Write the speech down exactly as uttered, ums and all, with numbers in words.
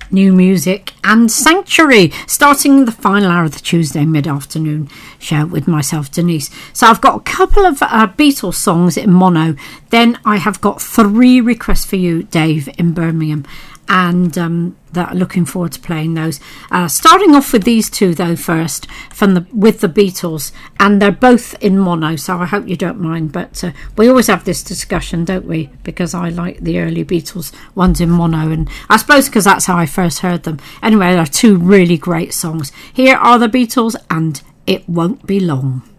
New music and Sanctuary, starting the final hour of the Tuesday mid-afternoon show with myself, Denise. So I've got a couple of uh, Beatles songs in mono. Then I have got three requests for you, Dave, in Birmingham, and um, that looking forward to playing those. Uh, starting off with these two, though, first from the with the Beatles, and they're both in mono, so I hope you don't mind. But uh, we always have this discussion, don't we? Because I like the early Beatles ones in mono, and I suppose because that's how I first heard them. Anyway, they're two really great songs. Here are the Beatles, and It Won't Be Long.